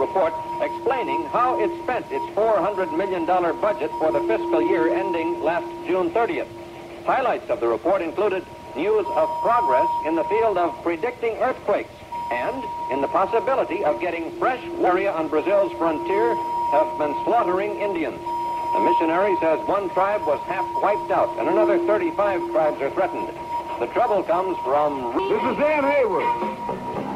report explaining how it spent its $400 million budget for the fiscal year ending last June 30th. Highlights of the report included news of progress in the field of predicting earthquakes and in the possibility of getting fresh area on Brazil's frontier have been slaughtering Indians. The missionary says one tribe was half wiped out and another 35 tribes are threatened. The trouble comes from... This is Dan Hayward.